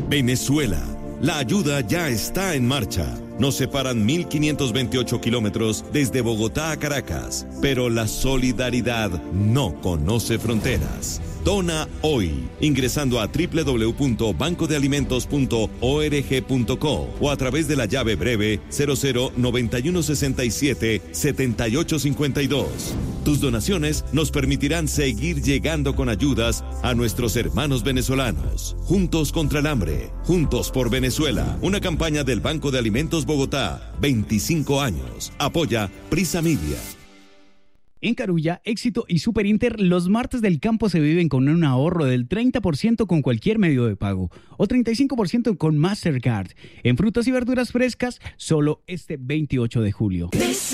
Venezuela. La ayuda ya está en marcha. Nos separan 1.528 kilómetros desde Bogotá a Caracas, pero la solidaridad no conoce fronteras. Dona hoy, ingresando a www.bancodealimentos.org.co o a través de la llave breve 009167-7852. Tus donaciones nos permitirán seguir llegando con ayudas a nuestros hermanos venezolanos. Juntos contra el hambre, juntos por Venezuela. Una campaña del Banco de Alimentos Bogotá, 25 años. Apoya Prisa Media. En Carulla, Éxito y Super Inter, los martes del campo se viven con un ahorro del 30% con cualquier medio de pago o 35% con Mastercard. En frutas y verduras frescas, solo este 28 de julio.